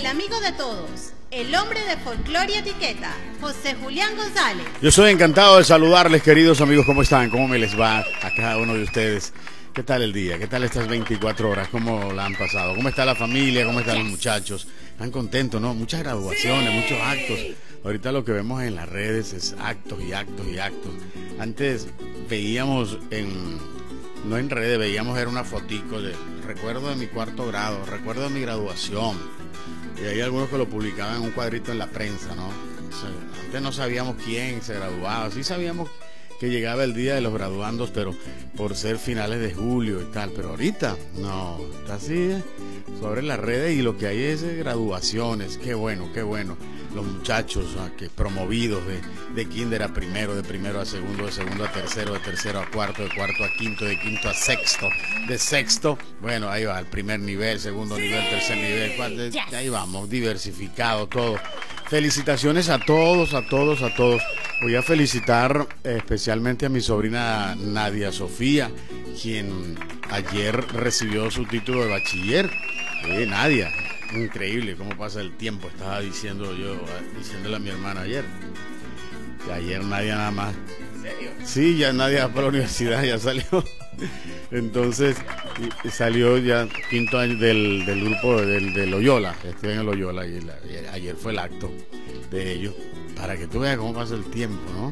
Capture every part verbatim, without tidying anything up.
amigo de todos, el hombre de folclore y etiqueta, José Julián González. Yo soy encantado de saludarles, queridos amigos. ¿Cómo están? ¿Cómo me les va a cada uno de ustedes? ¿Qué tal el día? ¿Qué tal estas veinticuatro horas? ¿Cómo la han pasado? ¿Cómo está la familia? ¿Cómo están los muchachos? ¿Están contentos, no? Muchas graduaciones, sí. muchos actos. Ahorita lo que vemos en las redes es actos y actos y actos. Antes veíamos en... no en redes, veíamos era una fotico de recuerdo de mi cuarto grado, recuerdo de mi graduación. Y hay algunos que lo publicaban en un cuadrito en la prensa, ¿no? O sea, antes no sabíamos quién se graduaba, sí sabíamos que llegaba el día de los graduandos, pero por ser finales de julio y tal. Pero ahorita, no, está así, ¿eh? Sobre las redes, y lo que hay es graduaciones. Qué bueno, qué bueno. Los muchachos ¿no? que promovidos de, de kinder a primero, de primero a segundo, de segundo a tercero, de tercero a cuarto, de cuarto a quinto, de quinto a sexto, de sexto, bueno, ahí va, el primer nivel, segundo nivel, tercer nivel, cuarto, ahí vamos, diversificado todo. Felicitaciones a todos, a todos, a todos. Voy a felicitar eh, especialmente a mi sobrina Nadia Sofía, quien ayer recibió su título de bachiller. Eh, Nadia, increíble cómo pasa el tiempo. Estaba diciendo yo, diciéndole a mi hermana ayer, que ayer Nadia nada más. ¿En serio? Sí, ya Nadia va para la universidad, ya salió. Entonces salió ya quinto año del, del grupo del, del Loyola, estoy en el Loyola, y la, y ayer fue el acto de ellos, para que tú veas cómo pasa el tiempo, ¿no?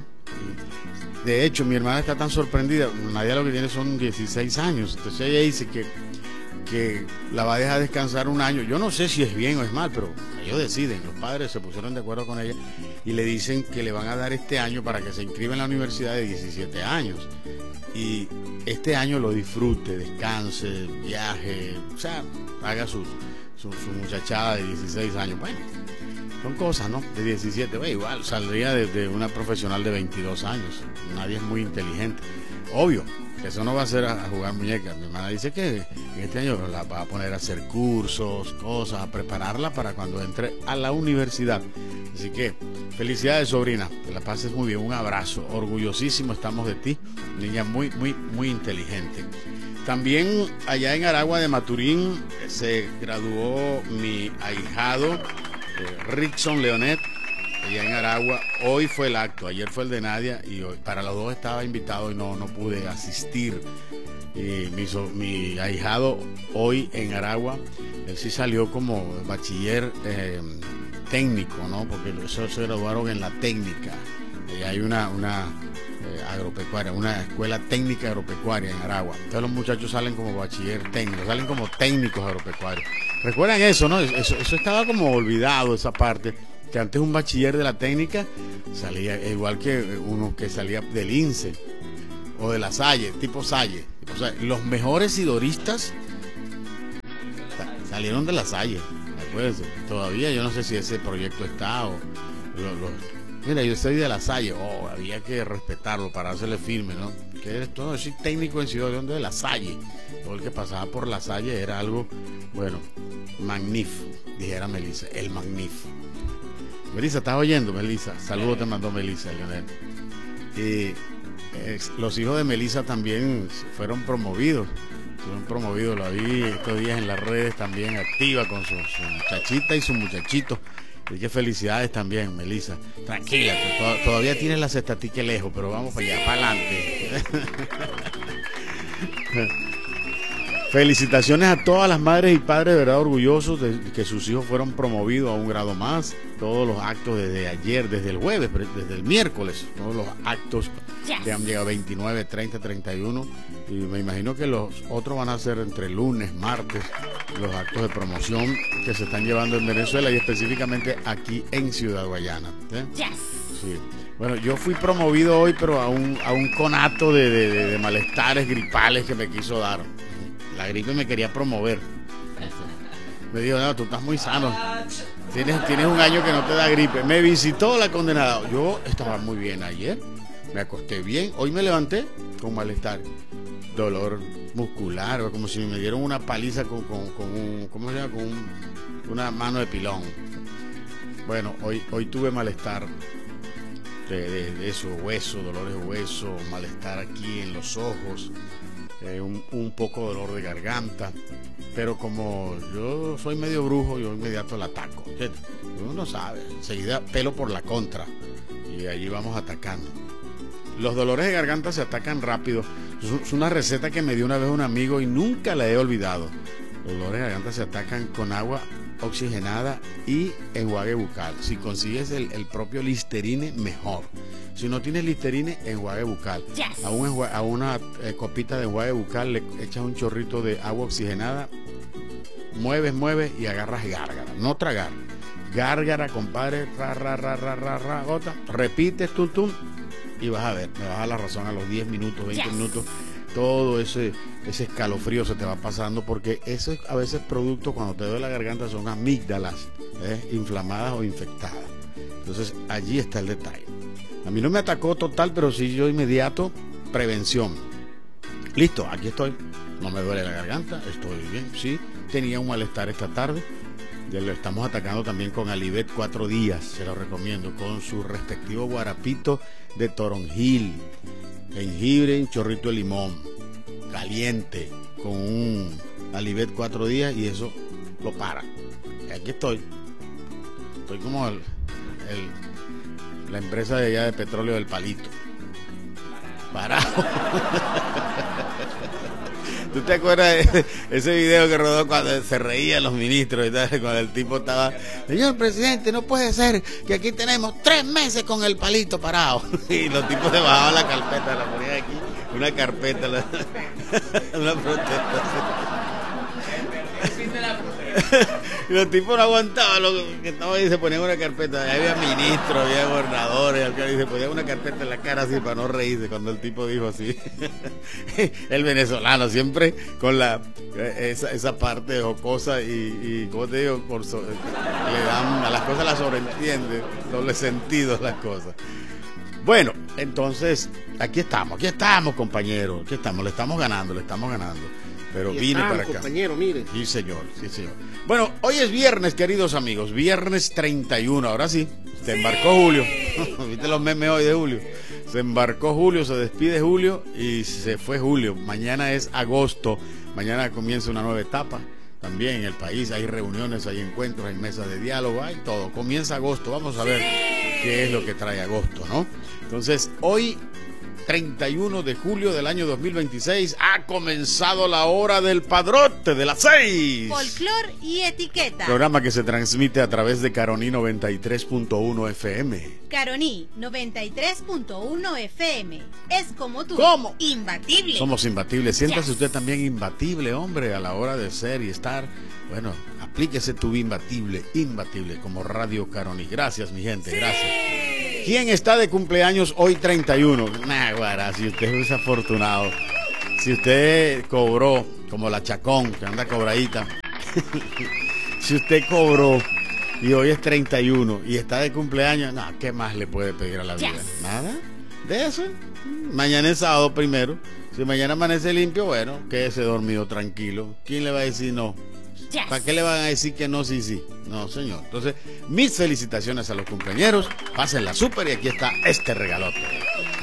Y de hecho, mi hermana está tan sorprendida, Nadia lo que tiene son dieciséis años, entonces ella dice que, que la va a dejar descansar un año. Yo no sé si es bien o es mal, pero ellos deciden, los padres se pusieron de acuerdo con ella y le dicen que le van a dar este año para que se inscriba en la universidad de diecisiete años. Y este año lo disfrute, descanse, viaje, o sea, haga su, su, su muchachada de dieciséis años. Bueno, son cosas, ¿no? De diecisiete, bueno, igual saldría de, de una profesional de veintidós años. Nadie es muy inteligente. Obvio, que eso no va a ser a, a jugar muñecas. Mi hermana dice que en este año la va a poner a hacer cursos, cosas, a prepararla para cuando entre a la universidad. Así que, felicidades, sobrina, que la pases muy bien, un abrazo, orgullosísimo estamos de ti, niña muy, muy, muy inteligente. También allá en Aragua de Maturín se graduó mi ahijado, eh, Rickson Leonet, allá en Aragua. Hoy fue el acto, ayer fue el de Nadia, y hoy, para los dos estaba invitado y no, no pude asistir. Y mi, so, mi ahijado hoy en Aragua, él sí salió como bachiller eh, técnico, ¿no? Porque eso se graduaron en la técnica. Y hay una, una eh, agropecuaria, una escuela técnica agropecuaria en Aragua. Entonces los muchachos salen como bachiller técnico, salen como técnicos agropecuarios. ¿Recuerdan eso, no? Eso, eso estaba como olvidado, esa parte, que antes un bachiller de la técnica salía igual que uno que salía del INSE o de la Salle, tipo Salle. O sea, los mejores sidoristas salieron de la Salle. Acuérdense, todavía yo no sé si ese proyecto está o lo, lo, mira, yo soy de la Salle. Oh, había que respetarlo para hacerle firme, ¿no? Que eres todo así técnico en Ciudad de la Salle. Todo el que pasaba por la Salle era algo, bueno, magnífico, dijera Melissa, el magnífico. Melissa, ¿estás oyendo, Melissa? Saludos te mandó Melissa, Leonel. Y eh, los hijos de Melissa también fueron promovidos. Fueron promovidos, la vi estos días en las redes también, activa con su, su muchachita y su muchachito. Y qué felicidades también, Melissa. Tranquila, que to todavía tienes las estatiques lejos, pero vamos para allá, para adelante. Felicitaciones a todas las madres y padres, de verdad orgullosos de que sus hijos fueron promovidos a un grado más. Todos los actos desde ayer, desde el jueves, desde el miércoles, todos los actos que han llegado veintinueve, treinta, treinta y uno. Y me imagino que los otros van a ser entre lunes, martes, los actos de promoción que se están llevando en Venezuela y específicamente aquí en Ciudad Guayana. ¿Sí? Yes. Sí. Bueno, yo fui promovido hoy, pero a un, a un conato de, de, de, de malestares gripales que me quiso dar. La gripe me quería promover. Me dijo, no, tú estás muy sano. Tienes, tienes un año que no te da gripe. Me visitó la condenada. Yo estaba muy bien ayer. Me acosté bien. Hoy me levanté con malestar. Dolor muscular, como si me dieron una paliza con, con, con un, ¿cómo se llama? Con un, una mano de pilón. Bueno, hoy, hoy tuve malestar de, de, de eso, hueso, dolores de hueso, malestar aquí en los ojos. Eh, un, un poco de dolor de garganta, pero como yo soy medio brujo, yo inmediato la ataco. Uno no sabe, enseguida pelo por la contra y allí vamos atacando. Los dolores de garganta se atacan rápido. Es una receta que me dio una vez un amigo y nunca la he olvidado. Los dolores de garganta se atacan con agua oxigenada y enjuague bucal. Si consigues el, el propio Listerine, mejor. Si no tienes Listerine, enjuague bucal. Yes. A, un enjuague, a una eh, copita de enjuague bucal le echas un chorrito de agua oxigenada, mueves, mueves y agarras gárgara. No tragar. Gárgara, compadre, ra, ra, ra, ra, ra, ra, gota. Repites, tum, tum, y vas a ver, me vas a dar la razón a los diez minutos, veinte yes. minutos. Todo ese, ese escalofrío se te va pasando, porque eso es a veces producto, cuando te duele la garganta, son amígdalas ¿eh? inflamadas o infectadas. Entonces allí está el detalle. A mí no me atacó total, pero sí yo inmediato, prevención. Listo, aquí estoy. No me duele la garganta, estoy bien. Sí, tenía un malestar esta tarde. Ya lo estamos atacando también con Alivet cuatro días, se lo recomiendo, con su respectivo guarapito de toronjil, jengibre, un chorrito de limón, caliente, con un Alivet cuatro días, y eso lo para. Y aquí estoy. Estoy como el, el, la empresa de allá de petróleo del Palito. Parado. ¿Tú te acuerdas de ese video que rodó cuando se reían los ministros y tal? Cuando el tipo estaba, señor presidente, no puede ser que aquí tenemos tres meses con el palito parado. Y los tipos se bajaban la carpeta, la ponían aquí, una carpeta, la, una protesta. Y los tipos no aguantaban lo que estaba ahí, se ponían una carpeta. Ahí había ministros, había gobernadores, y se ponía una carpeta en la cara así para no reírse cuando el tipo dijo así. El venezolano siempre con la esa, esa parte jocosa y, y como te digo, por so, le dan a las cosas, las sobreentiende, doble sentido las cosas. Bueno, entonces aquí estamos, aquí estamos, compañeros, aquí estamos, le estamos ganando, le estamos ganando. Pero y vine estamos, para acá. Compañero, mire. Sí, señor, sí, señor. Bueno, hoy es viernes, queridos amigos. Viernes treinta y uno. Ahora sí, se embarcó Julio. ¿Viste los memes hoy de Julio? Se embarcó Julio, se despide Julio y se fue Julio. Mañana es agosto. Mañana comienza una nueva etapa. También en el país hay reuniones, hay encuentros, hay mesas de diálogo, hay todo. Comienza agosto. Vamos a ver qué es lo que trae agosto, ¿no? Entonces, hoy, treinta y uno de julio del año dos mil veintiséis, ha comenzado la hora del padrote de las seis. Folclor y etiqueta. Programa que se transmite a través de Caroní noventa y tres punto uno F M. Caroní noventa y tres punto uno F M. Es como tú. ¿Cómo? Imbatible. Somos imbatibles. Siéntase Yes. usted también imbatible, hombre, a la hora de ser y estar. Bueno, aplíquese tu imbatible, imbatible, como Radio Caroní. Gracias, mi gente, sí. Gracias. ¿Quién está de cumpleaños hoy treinta y uno? Nah, guara, si usted es desafortunado. Si usted cobró, como la Chacón, que anda cobradita. Si usted cobró y hoy es treinta y uno y está de cumpleaños, no, ¿qué más le puede pedir a la vida? Yes. Nada de eso. Mañana es sábado primero. Si mañana amanece limpio, bueno, quédese dormido tranquilo. ¿Quién le va a decir no? Yes. ¿Para qué le van a decir que no, sí, sí? No, señor. Entonces, mis felicitaciones a los cumpleañeros. Pásenla súper y aquí está este regalote.